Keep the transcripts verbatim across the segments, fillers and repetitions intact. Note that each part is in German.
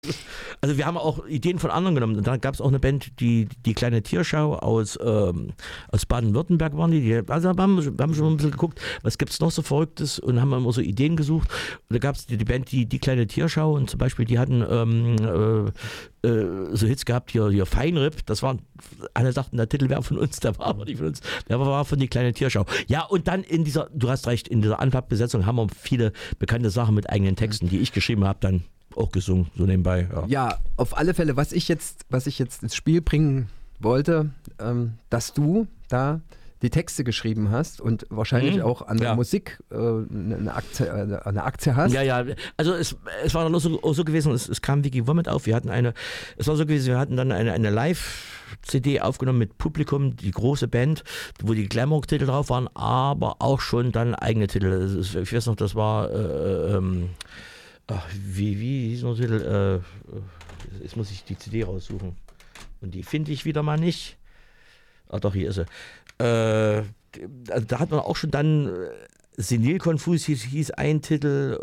Also wir haben auch Ideen von anderen genommen. Und dann gab es auch eine Band, die die kleine Tierschau aus, ähm, aus Baden-Württemberg waren die. die also wir haben, wir haben schon ein bisschen geguckt, was gibt es noch so Verrücktes und haben immer so Ideen gesucht. Und da gab es die, die Band, die, die kleine Tierschau und zum Beispiel die hatten ähm, äh, äh, so Hits gehabt, hier, hier Feinripp, das waren, alle dachten, der Titel wäre von uns, der war aber nicht von uns, der war von die kleine Tierschau. Ja, und dann in dieser, du hast recht, in dieser Unplugged-Besetzung haben wir viele bekannte Sachen mit eigenen Texten, die ich geschrieben habe, dann auch gesungen, so nebenbei. Ja. ja, auf alle Fälle, was ich jetzt, was ich jetzt ins Spiel bringen wollte, ähm, dass du da die Texte geschrieben hast und wahrscheinlich mhm. auch an der ja. Musik äh, eine, Aktie, äh, eine Aktie hast. Ja, ja, also es, es war dann auch so, auch so gewesen, es, es kam Vicky Womit auf, wir hatten eine, es war so gewesen, wir hatten dann eine, eine Live-C D aufgenommen mit Publikum, die große Band, wo die Glamour-Titel drauf waren, aber auch schon dann eigene Titel. Ich weiß noch, das war äh, ähm, ach, wie, wie hieß noch der Titel? Äh, jetzt muss ich die C D raussuchen. Und die finde ich wieder mal nicht. Ach doch, hier ist sie. Äh, also da hat man auch schon dann äh, Senilkonfus hieß, hieß ein Titel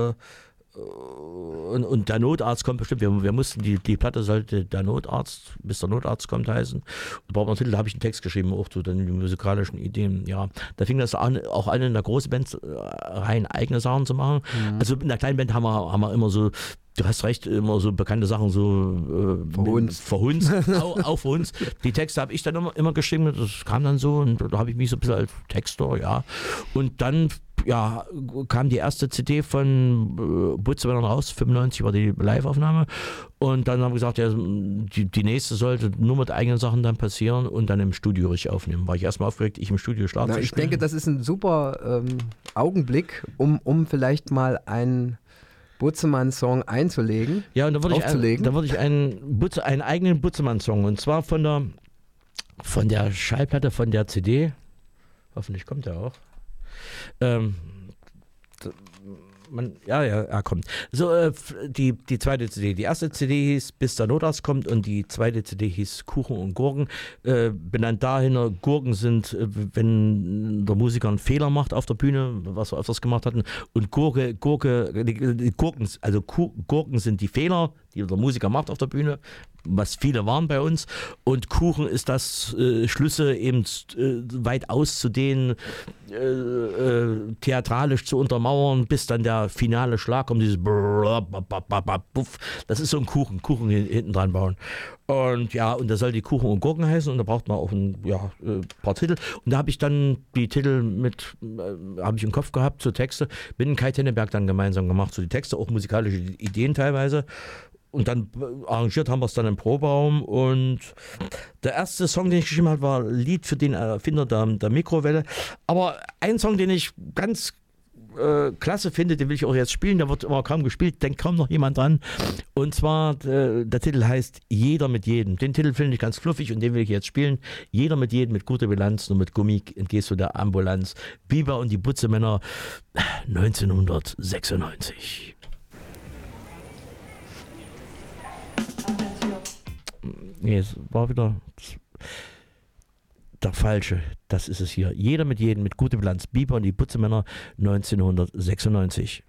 äh, und, und der Notarzt kommt bestimmt. Wir, wir mussten, die, die Platte sollte der Notarzt, bis der Notarzt kommt heißen. Und braucht man einen Titel, da habe ich einen Text geschrieben, auch zu den musikalischen Ideen. Ja, da fing das an, auch an in der großen Band rein eigene Sachen zu machen. Mhm. Also in der kleinen Band haben wir, haben wir immer so, du hast recht, immer so bekannte Sachen so äh, verhunzt, verhunzt auch, auch verhunzt. Die Texte habe ich dann immer, immer geschrieben, das kam dann so und da habe ich mich so ein bisschen als Texter, ja. Und dann ja, kam die erste C D von äh, Butzemann raus, fünfundneunzig war die Live-Aufnahme und dann haben wir gesagt, ja, die, die nächste sollte nur mit eigenen Sachen dann passieren und dann im Studio richtig aufnehmen. War ich erstmal aufgeregt, ich im Studio Schlagzeug Na, ich spielen. denke, das ist ein super ähm, Augenblick, um, um vielleicht mal ein Butzemann-Song einzulegen. Ja, und da würde ich, ein, da würde ich einen, Butze, einen eigenen Butzemann-Song und zwar von der, von der Schallplatte, von der C D. Hoffentlich kommt er auch. Ähm, man, ja, ja, er kommt. So, äh, die, die zweite C D. Die erste C D hieß Bis der Notarzt kommt und die zweite C D hieß Kuchen und Gurken. Äh, benannt dahin, Gurken sind, wenn der Musiker einen Fehler macht auf der Bühne, was wir öfters gemacht hatten. Und Gurke, Gurke, die, die Gurken, also Gurken sind die Fehler, die der Musiker macht auf der Bühne, was viele waren bei uns. Und Kuchen ist das äh, Schlüsse eben äh, weit auszudehnen, äh, äh, theatralisch zu untermauern, bis dann der finale Schlag kommt, dieses Buff. Das ist so ein Kuchen, Kuchen hinten dran bauen. Und ja, und da soll die Kuchen und Gurken heißen und da braucht man auch ein ja, äh, paar Titel. Und da habe ich dann die Titel mit, äh, habe ich im Kopf gehabt, so Texte, mit dem Kai Tenneberg dann gemeinsam gemacht, so die Texte, auch musikalische Ideen teilweise. Und dann arrangiert haben wir es dann im Proberaum und der erste Song, den ich geschrieben habe, war ein Lied für den Erfinder der, der Mikrowelle. Aber ein Song, den ich ganz äh, klasse finde, den will ich auch jetzt spielen, der wird immer kaum gespielt, denkt kaum noch jemand dran. Und zwar, der, der Titel heißt Jeder mit jedem. Den Titel finde ich ganz fluffig und den will ich jetzt spielen. Jeder mit jedem, mit guter Bilanz, nur mit Gummi entgehst du der Ambulanz. Biber und die Butzemänner neunzehnhundertsechsundneunzig. Nee, es war wieder der Falsche. Das ist es hier. Jeder mit jedem, mit guter Bilanz. Biber und die Butzemänner neunzehnhundertsechsundneunzig.